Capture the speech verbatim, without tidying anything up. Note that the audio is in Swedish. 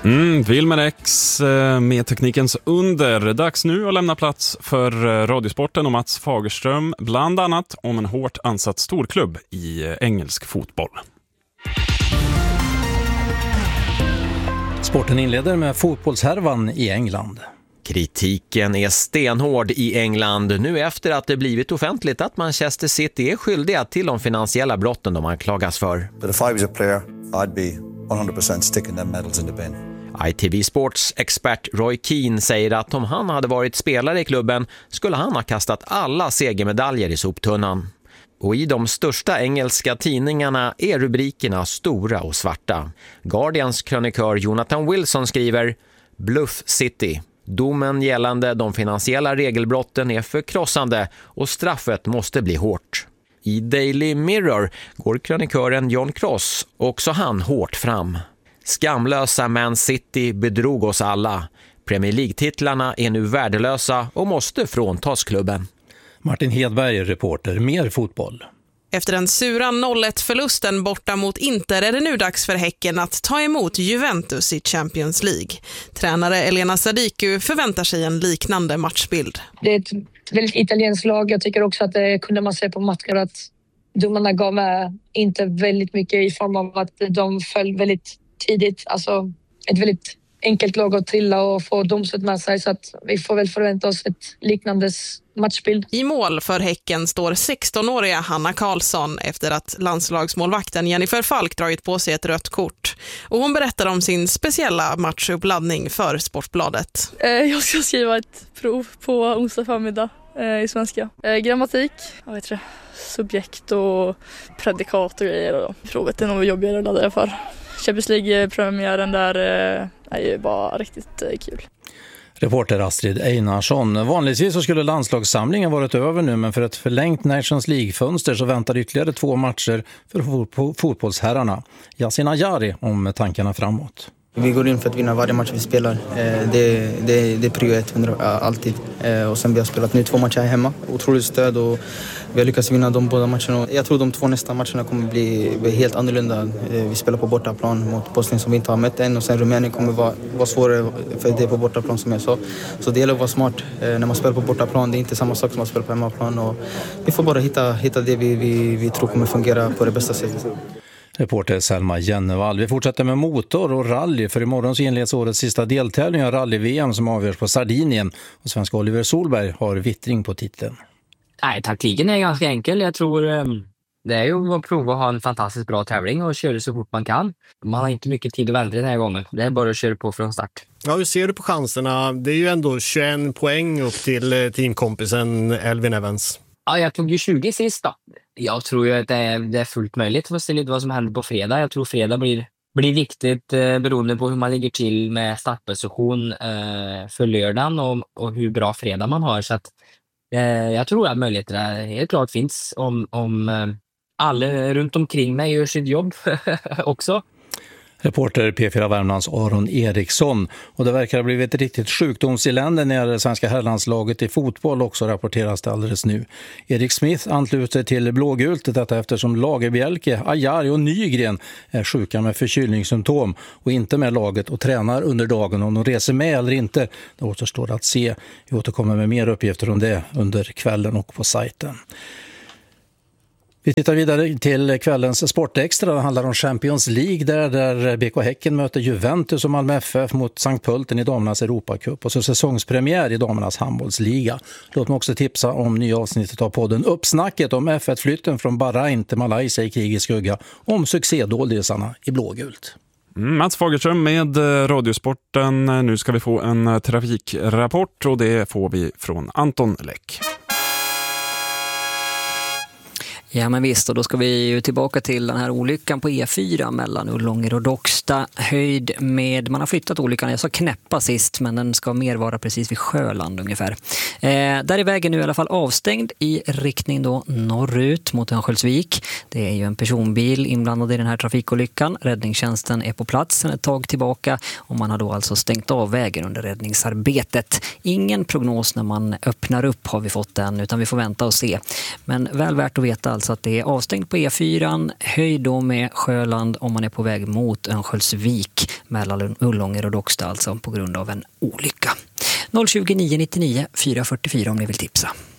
Mm, Wilmer X med teknikens under. Dags nu att lämna plats för Radiosporten och Mats Fagerström, bland annat om en hårt ansatt storklubb i engelsk fotboll. Sporten inleder med fotbollshärvan i England. Kritiken är stenhård i England nu efter att det blivit offentligt att Manchester City är skyldiga till de finansiella brotten de anklagas för. But if I was a player, I'd be one hundred percent sticking them medals in the bin. I T V Sports expert Roy Keane säger att om han hade varit spelare i klubben skulle han ha kastat alla segermedaljer i soptunnan. Och i de största engelska tidningarna är rubrikerna stora och svarta. Guardians krönikör Jonathan Wilson skriver: Bluff City. Domen gällande de finansiella regelbrotten är förkrossande och straffet måste bli hårt. I Daily Mirror går krönikören John Cross också han hårt fram. Skamlösa Man City bedrog oss alla. Premier League-titlarna är nu värdelösa och måste fråntas klubben. Martin Hedberg, reporter, mer fotboll. Efter den sura noll ett-förlusten borta mot Inter är det nu dags för Häcken att ta emot Juventus i Champions League. Tränare Elena Sadiku förväntar sig en liknande matchbild. Det är ett väldigt italienskt lag. Jag tycker också att det kunde man se på matcher att domarna gav med inte väldigt mycket i form av att de föll väldigt tidigt. Alltså ett väldigt enkelt lag att trilla och få domslut med sig, så att vi får väl förvänta oss ett liknande matchbild. I mål för Häcken står sexton-åriga Hanna Karlsson efter att landslagsmålvakten Jennifer Falk dragit på sig ett rött kort. Och hon berättar om sin speciella matchuppladdning för Sportbladet. Jag ska skriva ett prov på onsdag förmiddag i svenska. Grammatik, jag vet inte, subjekt och predikat och grejer. Provet är nog jobbigare att ladda för. Champions League-premiären där är ju bara riktigt kul. Reporter Astrid Einarsson. Vanligtvis så skulle landslagssamlingen varit över nu, men för ett förlängt Nations League-fönster så väntar ytterligare två matcher för fotbollsherrarna. Yasin Ayari om tankarna framåt. Vi går in för att vinna varje match vi spelar. Det, det, det är prio ett hundra, alltid. Och sen vi har spelat nu två matcher här hemma. Otroligt stöd och vi har lyckats vinna de båda matcherna. Jag tror de två nästa matcherna kommer bli, bli helt annorlunda. Vi spelar på bortaplan mot Bosnien som vi inte har mött än. Och sen Rumänien kommer vara, vara svårare för det är på bortaplan som jag sa. Så det gäller att vara smart när man spelar på bortaplan. Det är inte samma sak som att spela på hemmaplan. Och vi får bara hitta, hitta det vi, vi, vi tror kommer fungera på det bästa sättet. Reporter Selma Jennevall. Vi fortsätter med motor och rally, för imorgon så inleds årets sista deltävling av rally-V M som avgörs på Sardinien. Och svenska Oliver Solberg har vittring på titeln. Nej, taktiken är ganska enkel. Jag tror um, det är ju att prova att ha en fantastiskt bra tävling och köra så fort man kan. Man har inte mycket tid att vänta den här gången. Det är bara att köra på från start. Ja, hur ser du på chanserna? Det är ju ändå tjugoen poäng upp till teamkompisen Elvin Evans. Ja, jag tog ju tjugo sist då. Jag tror ju att det är, det är fullt möjligt för att se lite vad som händer på fredag. Jag tror fredag blir, blir viktigt eh, beroende på hur man ligger till med startposition eh, för lördagen och, och hur bra fredag man har. Så att, eh, jag tror att möjligheterna helt klart finns om, om eh, alla runt omkring mig gör sitt jobb också. Reporter P fyra Värmlands Aron Eriksson. Och det verkar ha blivit ett riktigt sjukdomselände när det svenska herrlandslaget i fotboll också rapporteras det alldeles nu. Erik Smith ansluter till blågult, detta eftersom Lagerbjälke, Ajari och Nygren är sjuka med förkylningssymptom och inte med laget och tränar under dagen. Om de reser med eller inte, det återstår att se. Vi återkommer med mer uppgifter om det under kvällen och på sajten. Vi tittar vidare till kvällens Sportextra. Det handlar om Champions League där, där B K Häcken möter Juventus och Malmö F F mot Sankt Pölten i damernas Europacup. Och så säsongspremiär i damernas handbollsliga. Låt mig också tipsa om nya avsnittet av podden Uppsnacket om F ett-flytten från Bahrain till Malaysia i krigets skugga. Om succédåldisarna i blågult. Mm, Mats Fagerström med Radiosporten. Nu ska vi få en trafikrapport och det får vi från Anton Läck. Ja men visst, och då ska vi ju tillbaka till den här olyckan på E fyra mellan Ullånger och Docksta. Höjd med, man har flyttat olyckan, jag sa knäppa sist, men den ska mer vara precis vid Sjöland ungefär. Eh, där är vägen nu i alla fall avstängd i riktning då norrut mot Örnsköldsvik. Det är ju en personbil inblandad i den här trafikolyckan. Räddningstjänsten är på plats sedan ett tag tillbaka och man har då alltså stängt av vägen under räddningsarbetet. Ingen prognos när man öppnar upp har vi fått än, utan vi får vänta och se. Men väl värt att veta alltså att det är avstängt på E fyran, höjd då med Sjöland om man är på väg mot Örnsköldsvik mellan Ullånger och Docksta, alltså på grund av en olycka. noll tjugo, nio nittionio, fyra fyrtiofyra om ni vill tipsa.